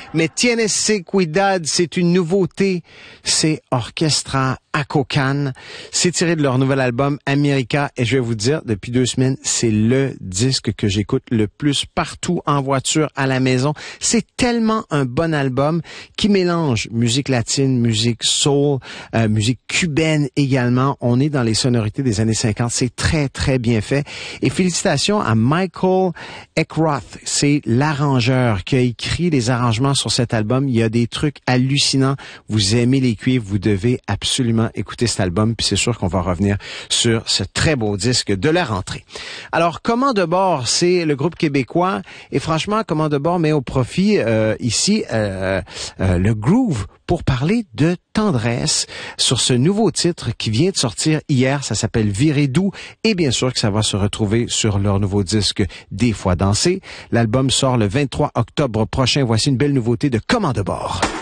mais Tienes Cuidado, c'est une nouveauté. C'est Orchestra Acocan. C'est tiré de leur nouvel album America et je vais vous dire, depuis 2 semaines, c'est le disque que j'écoute le plus partout en voiture, à la maison. C'est tellement un bon album qui mélange musique latine, musique soul, musique cubaine également. On est dans les sonorités des années 50. C'est très, très bien fait. Et félicitations à Michael Eckroth. C'est l'arrangeur qui a écrit les arrangements sur cet album. Il y a des trucs hallucinants. Vous aimez les cuivres, vous devez absolument écouter cet album, puis c'est sûr qu'on va revenir sur ce très beau disque de la rentrée. Alors, Comment de bord, c'est le groupe québécois, et franchement, Comment de bord met au profit ici le groove pour parler de tendresse sur ce nouveau titre qui vient de sortir hier. Ça s'appelle Virer doux, et bien sûr que ça va se retrouver sur leur nouveau disque Des fois dansé. L'album sort le 23 octobre prochain. Voici une belle nouveauté de Comment de bord.